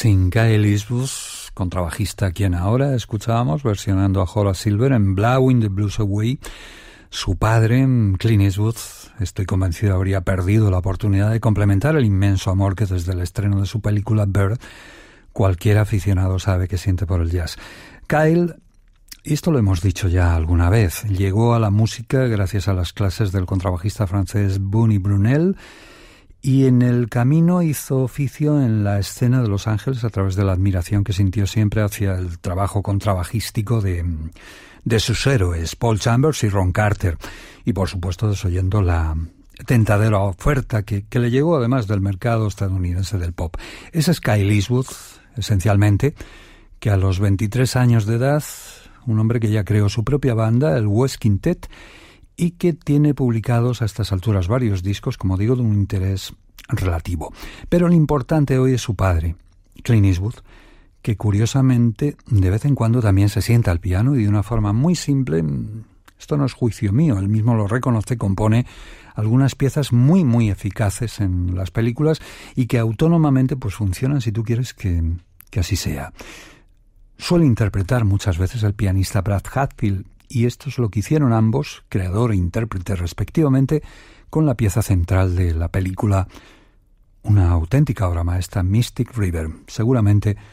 Amazing, Kyle Eastwood, contrabajista, quien ahora escuchábamos versionando a Horace Silver en Blowing the Blues Away. Su padre, Clint Eastwood, estoy convencido habría perdido la oportunidad de complementar el inmenso amor que desde el estreno de su película Bird cualquier aficionado sabe que siente por el jazz. Kyle, y esto lo hemos dicho ya alguna vez, llegó a la música gracias a las clases del contrabajista francés Bunny Brunel, y en el camino hizo oficio en la escena de Los Ángeles a través de la admiración que sintió siempre hacia el trabajo contrabajístico de sus héroes, Paul Chambers y Ron Carter, y por supuesto desoyendo la tentadora oferta que le llegó además del mercado estadounidense del pop. Ese es Kyle Eastwood, esencialmente, que a los 23 años de edad, un hombre que ya creó su propia banda, el West Quintet, y que tiene publicados a estas alturas varios discos, como digo, de un interés relativo. Pero lo importante hoy es su padre, Clint Eastwood, que curiosamente de vez en cuando también se sienta al piano y de una forma muy simple, esto no es juicio mío, él mismo lo reconoce, compone algunas piezas muy muy eficaces en las películas y que autónomamente pues funcionan si tú quieres que así sea. Suele interpretar muchas veces el pianista Brad Hatfield, y esto es lo que hicieron ambos, creador e intérprete respectivamente, con la pieza central de la película, una auténtica obra maestra, Mystic River, seguramente